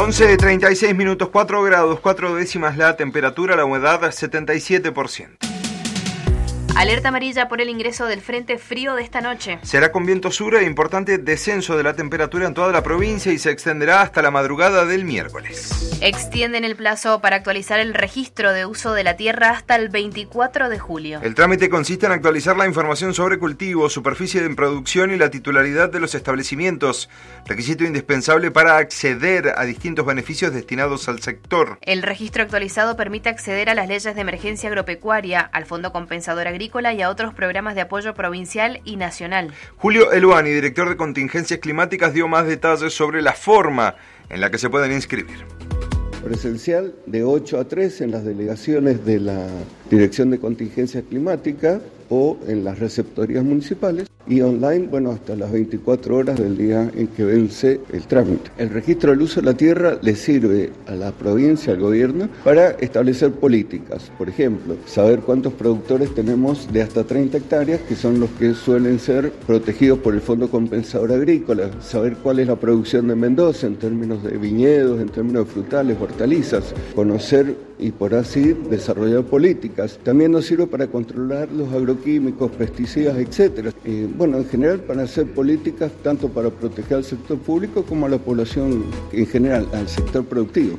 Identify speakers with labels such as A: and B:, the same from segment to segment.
A: 11:36 minutos, 4 grados, 4 décimas la temperatura, la humedad 77%.
B: Alerta amarilla por el ingreso del frente frío de esta noche.
A: Será con viento sur e importante descenso de la temperatura en toda la provincia y se extenderá hasta la madrugada del miércoles.
B: Extienden el plazo para actualizar el registro de uso de la tierra hasta el 24 de julio.
A: El trámite consiste en actualizar la información sobre cultivos, superficie de producción y la titularidad de los establecimientos, requisito indispensable para acceder a distintos beneficios destinados al sector.
B: El registro actualizado permite acceder a las leyes de emergencia agropecuaria, al Fondo Compensador Agrícola y a otros programas de apoyo provincial y nacional.
A: Julio Eluani, director de Contingencias Climáticas, dio más detalles sobre la forma en la que se pueden inscribir.
C: Presencial de 8 a 3 en las delegaciones de la Dirección de Contingencias Climáticas o en las receptorías municipales, y online, hasta las 24 horas del día en que vence el trámite. El registro del uso de la tierra le sirve a la provincia, al gobierno, para establecer políticas. Por ejemplo, saber cuántos productores tenemos de hasta 30 hectáreas, que son los que suelen ser protegidos por el Fondo Compensador Agrícola, saber cuál es la producción de Mendoza en términos de viñedos, en términos de frutales, hortalizas, conocer y por así desarrollar políticas. También nos sirve para controlar los agroquímicos, pesticidas, etcétera. En general para hacer políticas tanto para proteger al sector público como a la población en general, al sector productivo.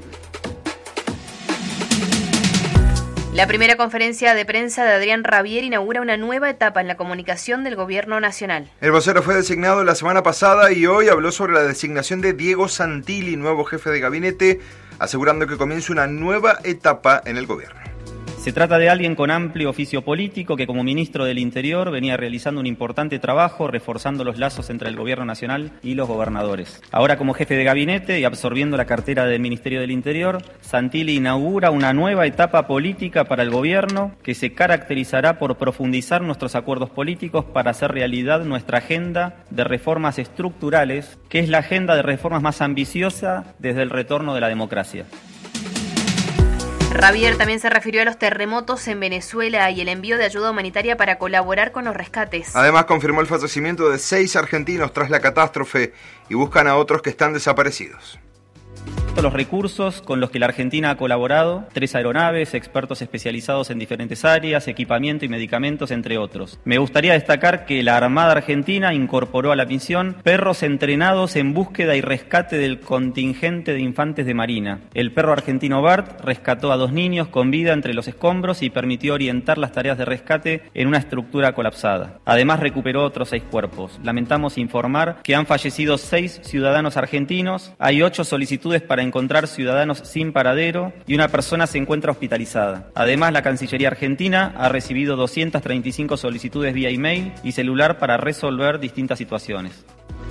B: La primera conferencia de prensa de Adrián Rabier inaugura una nueva etapa en la comunicación del Gobierno Nacional.
A: El vocero fue designado la semana pasada y hoy habló sobre la designación de Diego Santilli, nuevo jefe de gabinete, asegurando que comienza una nueva etapa en el gobierno.
D: Se trata de alguien con amplio oficio político que como ministro del Interior venía realizando un importante trabajo reforzando los lazos entre el Gobierno Nacional y los gobernadores. Ahora como jefe de gabinete y absorbiendo la cartera del Ministerio del Interior, Santilli inaugura una nueva etapa política para el Gobierno que se caracterizará por profundizar nuestros acuerdos políticos para hacer realidad nuestra agenda de reformas estructurales, que es la agenda de reformas más ambiciosa desde el retorno de la democracia.
B: Rabier también se refirió a los terremotos en Venezuela y el envío de ayuda humanitaria para colaborar con los rescates.
A: Además, confirmó el fallecimiento de 6 argentinos tras la catástrofe y buscan a otros que están desaparecidos.
D: Los recursos con los que la Argentina ha colaborado, 3 aeronaves, expertos especializados en diferentes áreas, equipamiento y medicamentos, entre otros. Me gustaría destacar que la Armada Argentina incorporó a la misión perros entrenados en búsqueda y rescate del contingente de infantes de Marina. El perro argentino Bart rescató a 2 niños con vida entre los escombros y permitió orientar las tareas de rescate en una estructura colapsada. Además recuperó otros 6 cuerpos. Lamentamos informar que han fallecido 6 ciudadanos argentinos, hay 8 solicitudes para encontrar ciudadanos sin paradero y una persona se encuentra hospitalizada. Además, la Cancillería Argentina ha recibido 235 solicitudes vía email y celular para resolver distintas situaciones.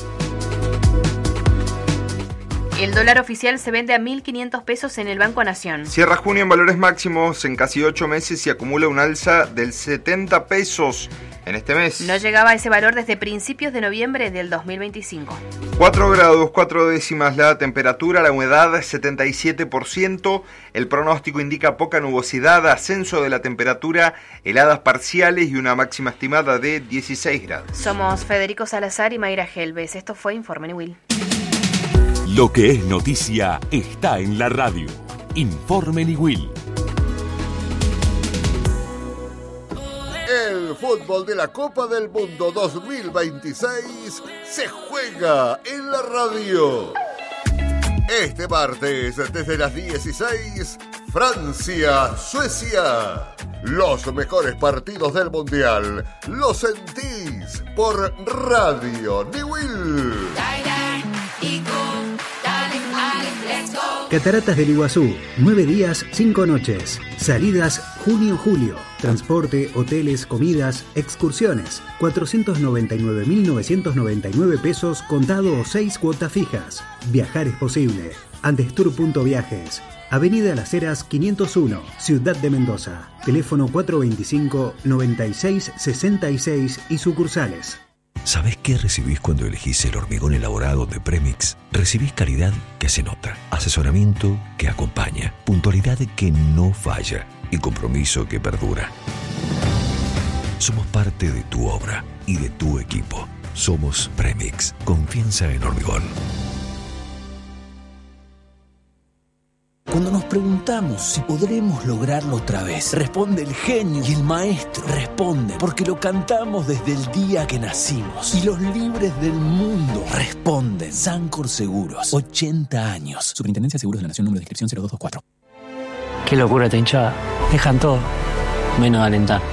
B: El dólar oficial se vende a 1.500 pesos en el Banco Nación.
A: Cierra junio en valores máximos en casi 8 meses y acumula un alza del 70 pesos en este mes.
B: No llegaba a ese valor desde principios de noviembre del 2025.
A: 4 grados, 4 décimas la temperatura, la humedad 77%, el pronóstico indica poca nubosidad, ascenso de la temperatura, heladas parciales y una máxima estimada de 16 grados.
B: Somos Federico Salazar y Mayra Gelbes. Esto fue Informe Niwil.
E: Lo que es noticia está en la radio. Informe Niwil.
F: El fútbol de la Copa del Mundo 2026 se juega en la radio. Este martes, desde las 16, Francia-Suecia. Los mejores partidos del Mundial los sentís por Radio Niwil.
G: Cataratas del Iguazú, 9 días, 5 noches. Salidas junio-julio. Transporte, hoteles, comidas, excursiones. 499.999 pesos contado o 6 cuotas fijas. Viajar es posible. Andestour.viajes. Avenida Las Heras 501, Ciudad de Mendoza. Teléfono 425-9666 y sucursales.
E: ¿Sabés qué recibís cuando elegís el hormigón elaborado de Premix? Recibís calidad que se nota, asesoramiento que acompaña, puntualidad que no falla y compromiso que perdura. Somos parte de tu obra y de tu equipo. Somos Premix, confianza en hormigón.
H: Cuando nos preguntamos si podremos lograrlo otra vez, responde el genio y el maestro. Responde porque lo cantamos desde el día que nacimos. Y los libres del mundo responden. Sancor Seguros, 80 años.
I: Superintendencia de Seguros de la Nación, número de inscripción 0224.
J: Qué locura esta hinchada. Dejan todo, menos alentar.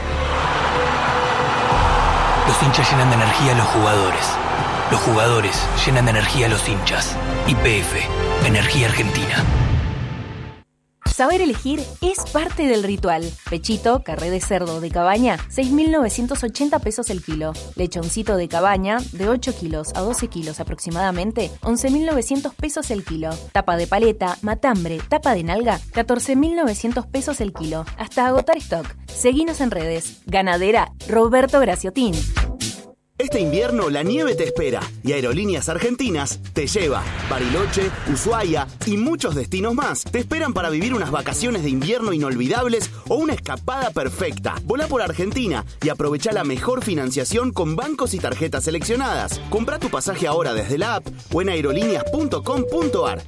K: Los hinchas llenan de energía a los jugadores. Los jugadores llenan de energía a los hinchas. YPF, Energía Argentina.
L: Saber elegir es parte del ritual. Pechito, carré de cerdo de cabaña, 6.980 pesos el kilo. Lechoncito de cabaña, de 8 kilos a 12 kilos aproximadamente, 11.900 pesos el kilo. Tapa de paleta, matambre, tapa de nalga, 14.900 pesos el kilo. Hasta agotar stock. Seguinos en redes. Ganadera Roberto Graciotín.
M: Este invierno la nieve te espera y Aerolíneas Argentinas te lleva. Bariloche, Ushuaia y muchos destinos más te esperan para vivir unas vacaciones de invierno inolvidables o una escapada perfecta. Volá por Argentina y aprovecha la mejor financiación con bancos y tarjetas seleccionadas. Comprá tu pasaje ahora desde la app o en aerolíneas.com.ar.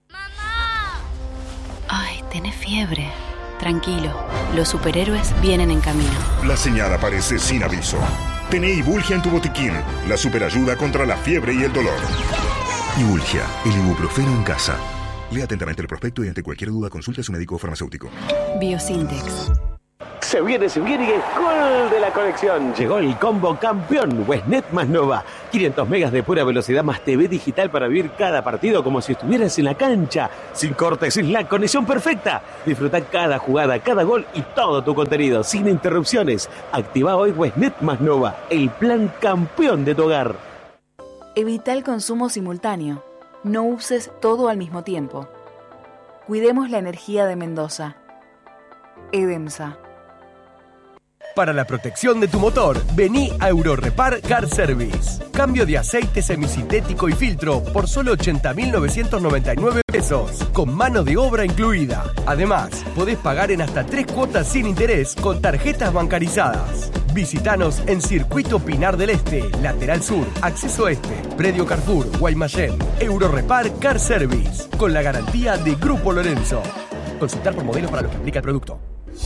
N: Ay, tenés fiebre. Tranquilo, los superhéroes vienen en camino.
O: La señal aparece sin aviso. Tené Ibulgia en tu botiquín, la superayuda contra la fiebre y el dolor. Ibulgia, el ibuprofeno en casa. Lea atentamente el prospecto y ante cualquier duda consulte a su médico o farmacéutico.
N: Biosintex.
P: Se viene y es gol de la conexión. Llegó el combo campeón Westnet más Nova. 500 megas de pura velocidad más TV digital para vivir cada partido como si estuvieras en la cancha. Sin cortes, es la conexión perfecta. Disfruta cada jugada, cada gol y todo tu contenido sin interrupciones. Activa hoy Westnet más Nova, el plan campeón de tu hogar.
L: Evita el consumo simultáneo. No uses todo al mismo tiempo. Cuidemos la energía de Mendoza. EDEMSA.
Q: Para la protección de tu motor, vení a Eurorepar Car Service. Cambio de aceite semisintético y filtro por solo 80.999 pesos, con mano de obra incluida. Además, podés pagar en hasta 3 cuotas sin interés con tarjetas bancarizadas. Visítanos en Circuito Pinar del Este, Lateral Sur, Acceso Este, Predio Carrefour, Guaymallén. Eurorepar Car Service, con la garantía de Grupo Lorenzo. Consultar por modelos para lo que implica el producto.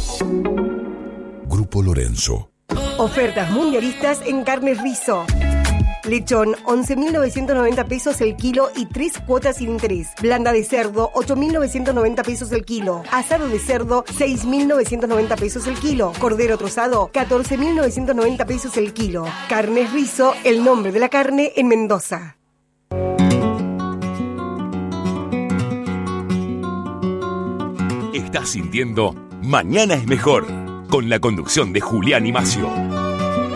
E: Grupo Lorenzo.
R: Ofertas mundialistas en carnes Rizo. Lechón, 11.990 pesos el kilo y 3 cuotas sin interés. Blanda de cerdo, 8.990 pesos el kilo. Asado de cerdo, 6.990 pesos el kilo. Cordero trozado, 14.990 pesos el kilo. Carnes Rizo, el nombre de la carne en Mendoza.
S: Estás sintiendo Mañana es Mejor, con la conducción de Julián y Macio.